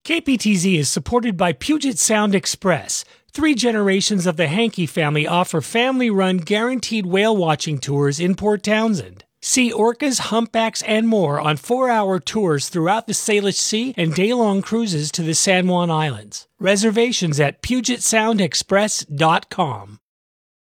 KPTZ is supported by Puget Sound Express. 3 generations of the Hankey family offer family-run guaranteed whale watching tours in Port Townsend. See orcas, humpbacks, and more on 4-hour tours throughout the Salish Sea and day-long cruises to the San Juan Islands. Reservations at PugetSoundExpress.com.